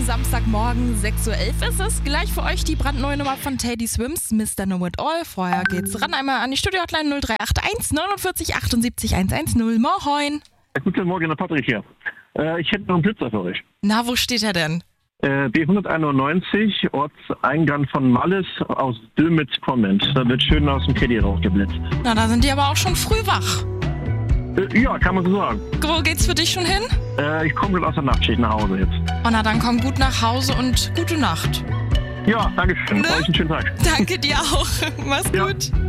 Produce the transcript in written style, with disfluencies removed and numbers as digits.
Samstagmorgen, 6:11 Uhr ist es. Gleich für euch die brandneue Nummer von Teddy Swims, Mr. Know It All. Vorher geht's ran einmal an die Studio-Hotline 0381 49 78 110. Moin. Guten Morgen, der Patrick hier. Ich hätte noch einen Blitzer für euch. Na, wo steht er denn? B191, Ortseingang von Malles aus Dömitz-Comment. Da wird schön aus dem Caddy rausgeblitzt. Na, da sind die aber auch schon früh wach. Ja, kann man so sagen. Wo geht's für dich schon hin? Ich komme gerade aus der Nachtschicht nach Hause jetzt. Oh, na, dann komm gut nach Hause und gute Nacht. Ja, danke schön. Ne? Euch einen schönen Tag. Danke dir auch. Mach's Ja. gut.